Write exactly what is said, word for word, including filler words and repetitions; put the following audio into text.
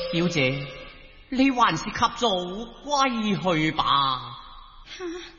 小姐，你還是及早歸去吧。 哈